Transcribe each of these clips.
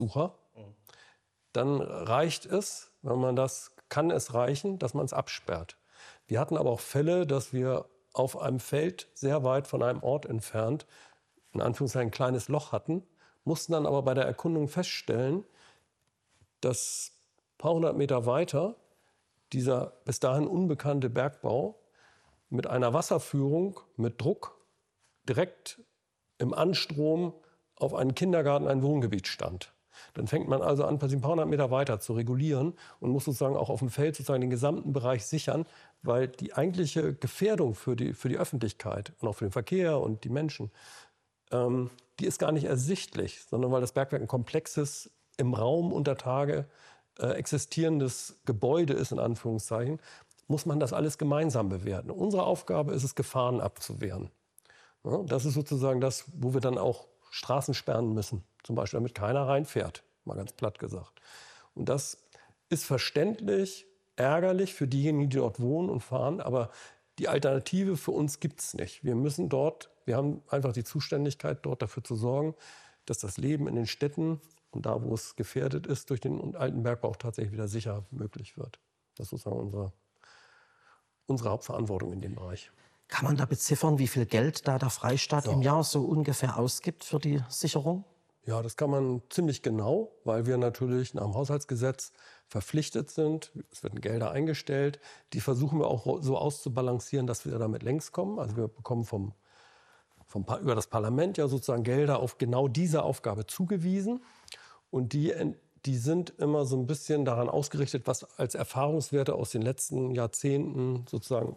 Sucher, dann reicht es, kann es reichen, dass man es absperrt. Wir hatten aber auch Fälle, dass wir auf einem Feld sehr weit von einem Ort entfernt, in Anführungszeichen ein kleines Loch hatten, mussten dann aber bei der Erkundung feststellen, dass ein paar hundert Meter weiter dieser bis dahin unbekannte Bergbau mit einer Wasserführung, mit Druck, direkt im Anstrom auf einen Kindergarten, ein Wohngebiet stand. Dann fängt man also an, ein paar hundert Meter weiter zu regulieren und muss sozusagen auch auf dem Feld sozusagen den gesamten Bereich sichern, weil die eigentliche Gefährdung für die Öffentlichkeit und auch für den Verkehr und die Menschen, die ist gar nicht ersichtlich, sondern weil das Bergwerk ein komplexes, im Raum unter Tage existierendes Gebäude ist, in Anführungszeichen, muss man das alles gemeinsam bewerten. Unsere Aufgabe ist es, Gefahren abzuwehren. Ja, das ist sozusagen das, wo wir dann auch Straßen sperren müssen, zum Beispiel, damit keiner reinfährt, mal ganz platt gesagt. Und das ist verständlich, ärgerlich für diejenigen, die dort wohnen und fahren, aber die Alternative für uns gibt es nicht. Wir haben einfach die Zuständigkeit, dort dafür zu sorgen, dass das Leben in den Städten und da, wo es gefährdet ist, durch den alten Bergbau auch tatsächlich wieder sicher möglich wird. Das ist sozusagen unsere Hauptverantwortung in dem Bereich. Kann man da beziffern, wie viel Geld da der Freistaat im Jahr so ungefähr ausgibt für die Sicherung? Ja, das kann man ziemlich genau, weil wir natürlich nach dem Haushaltsgesetz verpflichtet sind. Es werden Gelder eingestellt. Die versuchen wir auch so auszubalancieren, dass wir damit längs kommen. Also wir bekommen über das Parlament ja sozusagen Gelder auf genau diese Aufgabe zugewiesen. Und die sind immer so ein bisschen daran ausgerichtet, was als Erfahrungswerte aus den letzten Jahrzehnten sozusagen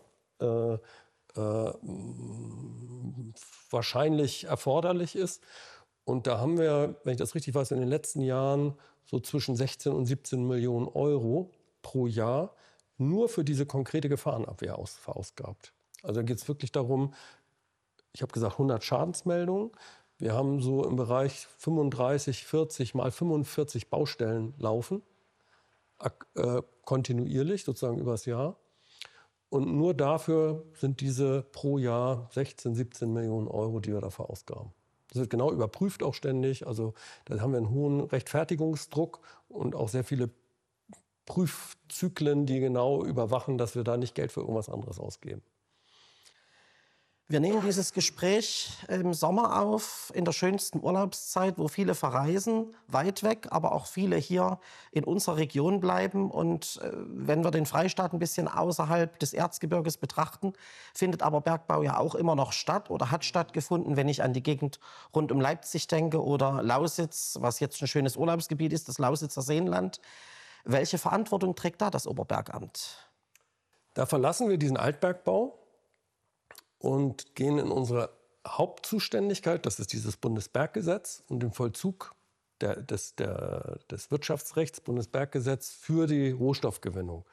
wahrscheinlich erforderlich ist. Und da haben wir, wenn ich das richtig weiß, in den letzten Jahren so zwischen 16 und 17 Millionen Euro pro Jahr nur für diese konkrete Gefahrenabwehr verausgabt. Also da geht es wirklich darum, ich habe gesagt 100 Schadensmeldungen. Wir haben so im Bereich 35, 40 mal 45 Baustellen laufen, kontinuierlich sozusagen übers Jahr. Und nur dafür sind diese pro Jahr 16, 17 Millionen Euro, die wir dafür ausgaben. Das wird genau überprüft auch ständig. Also da haben wir einen hohen Rechtfertigungsdruck und auch sehr viele Prüfzyklen, die genau überwachen, dass wir da nicht Geld für irgendwas anderes ausgeben. Wir nehmen dieses Gespräch im Sommer auf, in der schönsten Urlaubszeit, wo viele verreisen, weit weg, aber auch viele hier in unserer Region bleiben. Und wenn wir den Freistaat ein bisschen außerhalb des Erzgebirges betrachten, findet aber Bergbau ja auch immer noch statt oder hat stattgefunden, wenn ich an die Gegend rund um Leipzig denke oder Lausitz, was jetzt ein schönes Urlaubsgebiet ist, das Lausitzer Seenland. Welche Verantwortung trägt da das Oberbergamt? Da verlassen wir diesen Altbergbau und gehen in unsere Hauptzuständigkeit, das ist dieses Bundesberggesetz und den Vollzug des Wirtschaftsrechts, Bundesberggesetz für die Rohstoffgewinnung.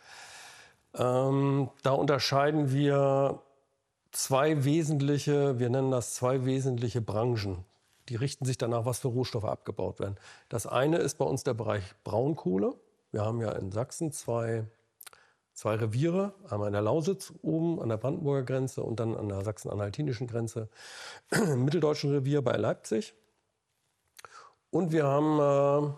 Da unterscheiden wir wir nennen das zwei wesentliche Branchen. Die richten sich danach, was für Rohstoffe abgebaut werden. Das eine ist bei uns der Bereich Braunkohle. Wir haben ja in Sachsen zwei Reviere, einmal in der Lausitz oben an der Brandenburger Grenze und dann an der sachsen-anhaltinischen Grenze im Mitteldeutschen Revier bei Leipzig. Und wir haben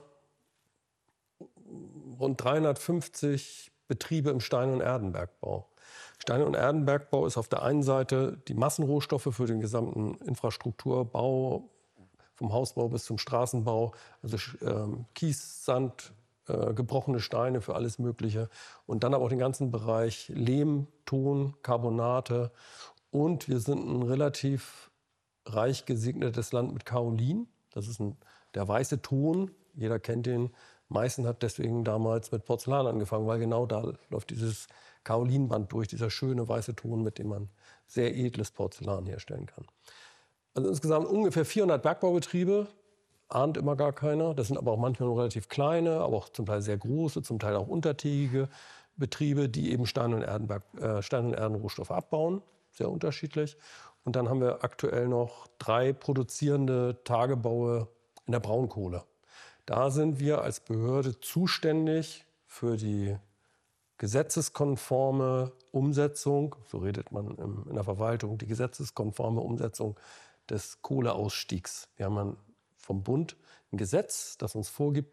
rund 350 Betriebe im Stein- und Erdenbergbau. Stein- und Erdenbergbau ist auf der einen Seite die Massenrohstoffe für den gesamten Infrastrukturbau, vom Hausbau bis zum Straßenbau, also Kies, Sand, gebrochene Steine für alles Mögliche. Und dann aber auch den ganzen Bereich Lehm, Ton, Carbonate. Und wir sind ein relativ reich gesegnetes Land mit Kaolin. Das ist der weiße Ton. Jeder kennt den. Meißen hat deswegen damals mit Porzellan angefangen, weil genau da läuft dieses Kaolinband durch, dieser schöne weiße Ton, mit dem man sehr edles Porzellan herstellen kann. Also insgesamt ungefähr 400 Bergbaubetriebe. Ahnt immer gar keiner. Das sind aber auch manchmal nur relativ kleine, aber auch zum Teil sehr große, zum Teil auch untertägige Betriebe, die eben Stein- und Erdenrohstoffe abbauen. Sehr unterschiedlich. Und dann haben wir aktuell noch 3 produzierende Tagebaue in der Braunkohle. Da sind wir als Behörde zuständig für die gesetzeskonforme Umsetzung, so redet man in der Verwaltung, die gesetzeskonforme Umsetzung des Kohleausstiegs. Wir haben vom Bund ein Gesetz, das uns vorgibt,